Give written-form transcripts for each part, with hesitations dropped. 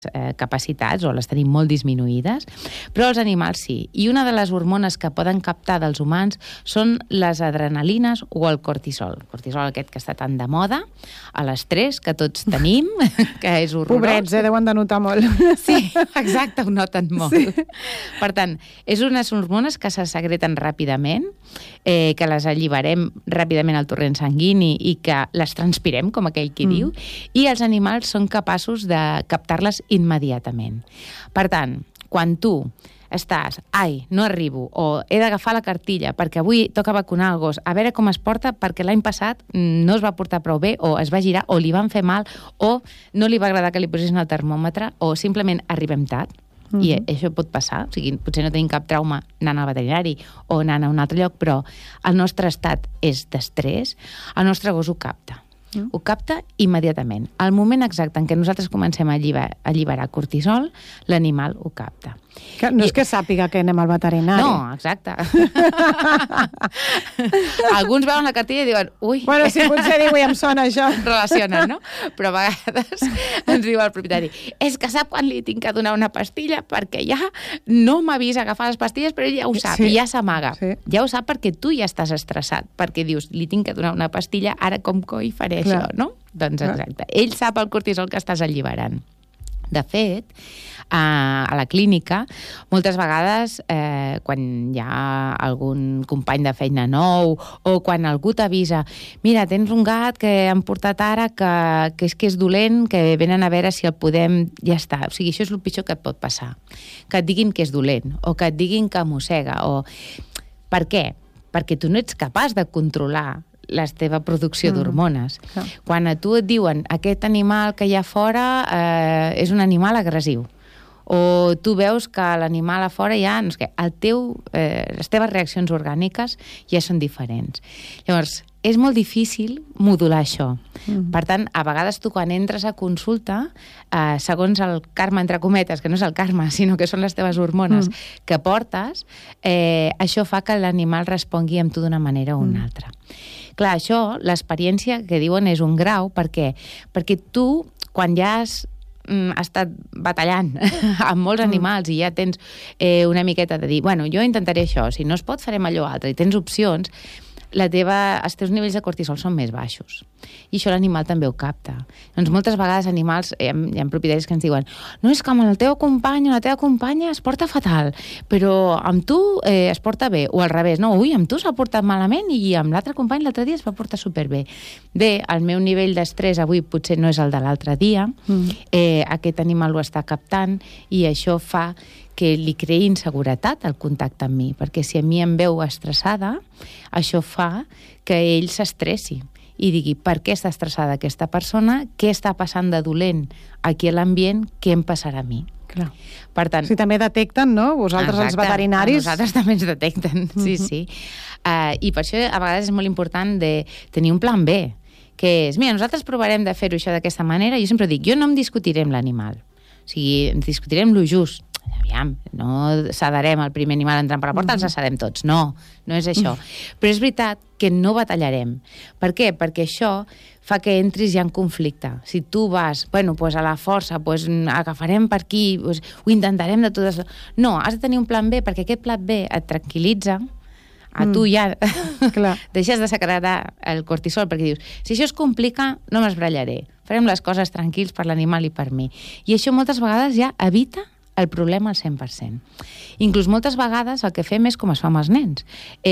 capacitats o les tenim molt disminuïdes, però els animals sí. I una de les hormones que poden captar dels humans són les adrenalines o el cortisol. El cortisol aquest que està tan de moda, a l'estrès que tots tenim, que és horrorós. Pobrets, deuen de notar molt. Sí, exacte, ho noten molt. Sí. Per tant, és unes hormones que se secreten ràpidament, que les alliberem ràpidament al torrent sanguini i que les transpirem, com aquell qui diu, i els animals són capaços de captar-les immediatament. Per tant, quan tu estàs, no arribo, o he d'agafar la cartilla perquè avui toca vacunar el gos, a veure com es porta perquè l'any passat no es va portar prou bé, o es va girar, o li van fer mal, o no li va agradar que li posessin el termòmetre, o simplement arribem tard, i això pot passar, o sigui, potser no tenim cap trauma anant al veterinari o anant a un altre lloc, però el nostre estat és d'estrès, el nostre gos ho capta. Ho capta immediatament. Al moment exacte en què nosaltres comencem a alliberar cortisol, l'animal ho capta. No és que sàpiga que anem al veterinari. No, exacte. Alguns veuen la cartilla i diuen ui... Bueno, si potser diu, em sona això. Relacionen, no? Però a vegades ens diu el propietari, és que sap quan li tinc que donar una pastilla perquè ja no m'ha vist agafar les pastilles, però ell ja ho sap, i ja s'amaga. Sí. Ja ho sap perquè tu ja estàs estressat, perquè dius, li tinc que donar una pastilla, ara com coi faré això, no? Doncs exacte. Ell sap el cortisol que estàs alliberant. De fet, a la clínica, moltes vegades, quan hi ha algun company de feina nou o quan algú t'avisa, mira, tens un gat que han portat ara que és dolent, que venen a veure si el podem... Ja està. O sigui, això és el pitjor que et pot passar. Que et diguin que és dolent o que et diguin que mossega. Per què? Perquè tu no ets capaç de controlar la teva producció d'hormones. Quan a tu et diuen aquest animal que hi ha fora és un animal agressiu, o tu veus que l'animal a fora ja... No sé què, les teves reaccions orgàniques ja són diferents. Llavors, és molt difícil modular això. Per tant, a vegades tu quan entres a consulta, segons el karma, entre cometes, que no és el karma, sinó que són les teves hormones que portes, això fa que l'animal respongui amb tu d'una manera o una altra. Clar, això, l'experiència que diuen és un grau, per què? Perquè tu, quan ja has estat batallant amb molts animals i ja tens una miqueta de dir, bueno, jo intentaré això, si no es pot farem allò altre, i tens opcions, els teus nivells de cortisol són més baixos. I això l'animal també ho capta. Doncs moltes vegades animals, hi ha propietaris que ens diuen, no, és que amb el teu company o la teva companya es porta fatal, però amb tu es porta bé, o al revés, no, amb tu s'ha portat malament i amb l'altre company l'altre dia es va portar superbé. Bé, el meu nivell d'estrès avui potser no és el de l'altre dia, aquest animal ho està captant i això fa que li creï inseguretat el contacte amb mi, perquè si a mi em veu estressada, això fa que ell s'estressi i digui per què està estressada aquesta persona, què està passant de dolent aquí a l'ambient, què em passarà a mi. Clar. Per tant... Sí, també detecten, no? Vosaltres, els veterinaris... Nosaltres també ens detecten, sí. I per això a vegades és molt important de tenir un plan B, que és, mira, nosaltres provarem de fer-ho això d'aquesta manera, jo sempre dic, jo no em discutiré amb l'animal, o sigui, ens discutirem lo just. Aviam, no s'adarem al primer animal entrant per la porta, els assadem tots. No és això. Però és veritat que no batallarem. Per què? Perquè això fa que entris ja en conflicte. Si tu vas, a la força, agafarem per aquí, ho intentarem de totes... No, has de tenir un plan B, perquè aquest plan B et tranquil·litza, a tu ja deixes de secretar el cortisol, perquè dius, si això es complica, no m'esbrallaré. Farem les coses tranquils per l'animal i per mi. I això moltes vegades ja evita el problema al 100%. Inclús moltes vegades el que fem és com es fa amb els nens.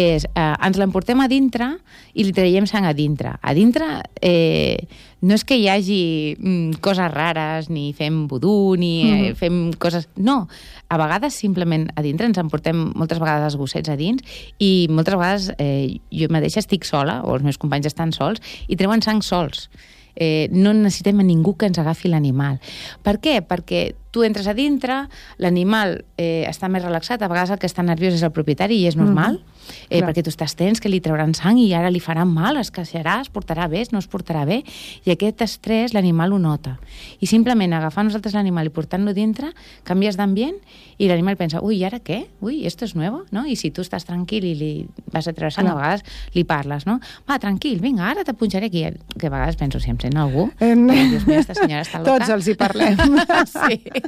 Ens l'emportem a dintre i li traiem sang a dintre. A dintre no és que hi hagi coses rares, ni fem vudú, ni fem coses... No, a vegades simplement a dintre ens emportem moltes vegades els gossets a dins i moltes vegades jo mateixa estic sola, o els meus companys estan sols, i treuen sang sols. No necessitem a ningú que ens agafi l'animal. Per què? Perquè tu entres a dintre, l'animal està més relaxat, a vegades el que està nerviós és el propietari i és normal, perquè tu estàs tens que li trauran sang i ara li faran mal, es queixarà, es portarà bé, no es portarà bé, i aquest estrès l'animal ho nota. I simplement agafar nosaltres l'animal i portant-lo dintre, canvies d'ambient i l'animal pensa, ui, ¿y ara què? Ui, esto es nuevo, no? I si tu estàs tranquil i li vas a treure sang, a vegades li parles, no? Va, tranquil, vinga, ara te punxaré aquí. Que a vegades penso, si em sent algú, Dios mío, esta senyora està loca. Tots els hi parlem. Sí.